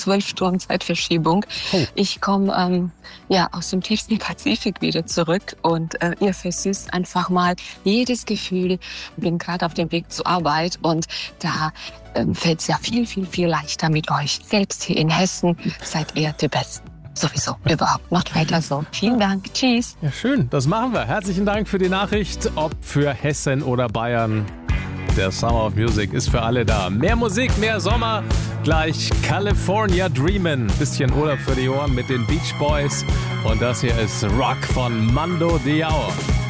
12 Stunden Zeitverschiebung. Oh. Ich komme aus dem tiefsten Pazifik wieder zurück und ihr versüßt einfach mal jedes Gefühl. Ich bin gerade auf dem Weg zur Arbeit und da fällt es ja viel, viel, viel leichter mit euch. Selbst hier in Hessen seid ihr die Besten. Sowieso, überhaupt. Macht weiter so. Vielen Dank. Tschüss. Ja, schön. Das machen wir. Herzlichen Dank für die Nachricht. Ob für Hessen oder Bayern. Der Summer of Music ist für alle da. Mehr Musik, mehr Sommer. Gleich California Dreamin'. Bisschen Urlaub für die Ohren mit den Beach Boys. Und das hier ist Rock von Mando Diao.